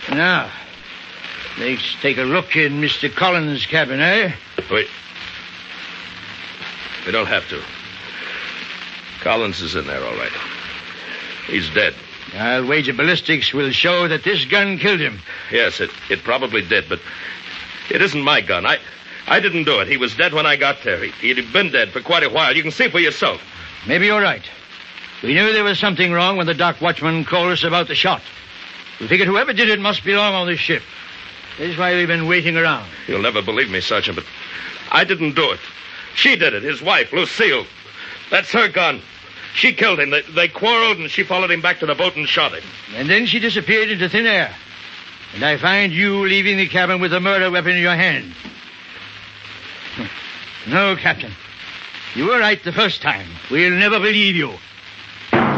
Now, let's take a look in Mr. Collins' cabin, eh? Wait. We don't have to. Collins is in there, all right. He's dead. I'll wager ballistics will show that this gun killed him. Yes, it probably did, but it isn't my gun. I didn't do it. He was dead when I got there. He'd been dead for quite a while. You can see for yourself. Maybe you're right. We knew there was something wrong when the dock watchman called us about the shot. We figured whoever did it must belong on this ship. That's why we've been waiting around. You'll never believe me, Sergeant, but I didn't do it. She did it, his wife, Lucille. That's her gun. She killed him. They quarreled, and she followed him back to the boat and shot him. And then she disappeared into thin air. And I find you leaving the cabin with the murder weapon in your hand. No, Captain. You were right the first time. We'll never believe you.